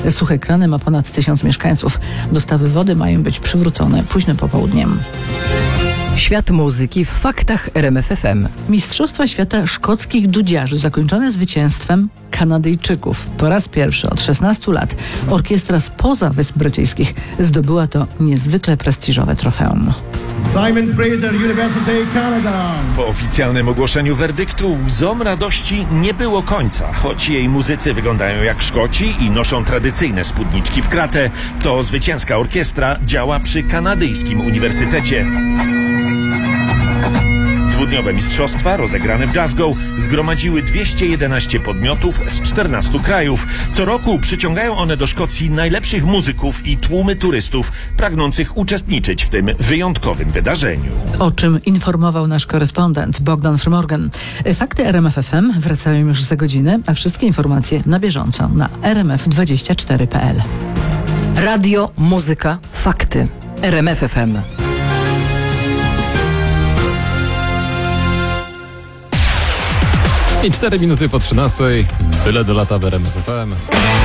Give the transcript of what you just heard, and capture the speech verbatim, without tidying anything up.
Suche Krany ma ponad tysiąc mieszkańców. Dostawy wody mają być przywrócone późnym popołudniem. Świat muzyki w faktach R M F F M. Mistrzostwa świata szkockich dudziarzy zakończone zwycięstwem Kanadyjczyków. Po raz pierwszy od szesnastu lat orkiestra spoza Wysp Brytyjskich zdobyła to niezwykle prestiżowe trofeum. Simon Fraser, University Canada. Po oficjalnym ogłoszeniu werdyktu łzom radości nie było końca. Choć jej muzycy wyglądają jak Szkoci i noszą tradycyjne spódniczki w kratę, to zwycięska orkiestra działa przy kanadyjskim uniwersytecie. Dwudniowe mistrzostwa rozegrane w Glasgow zgromadziły dwieście jedenaście podmiotów z czternastu krajów. Co roku przyciągają one do Szkocji najlepszych muzyków i tłumy turystów pragnących uczestniczyć w tym wyjątkowym wydarzeniu. O czym informował nasz korespondent Bogdan Frymorgan. Fakty R M F F M wracają już za godzinę, a wszystkie informacje na bieżąco na r m f dwadzieścia cztery kropka p l. Radio, muzyka, fakty. R M F F M. I cztery minuty po trzynastej. Byle do lata w R M F F M.